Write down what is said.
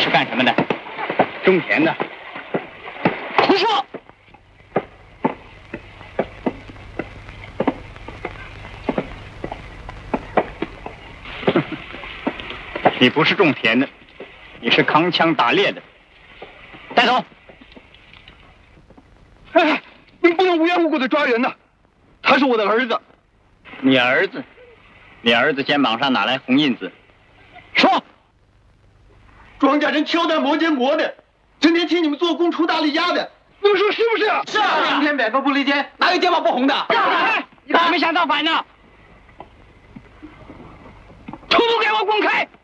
是干什么的？种田的。胡说！你不是种田的，你是扛枪打猎的。带走！ 哎，你们不能无缘无故的抓人呐！他是我的儿子。 你儿子？你儿子肩膀上哪来红印子？说！ 庄稼人挑担磨肩磨的，整天替你们做工出大力压的，你们说是不是啊？ 是啊， 晴天百步不离间，哪有肩膀不红的？ 你咋没想造反呢？统统给我滚开！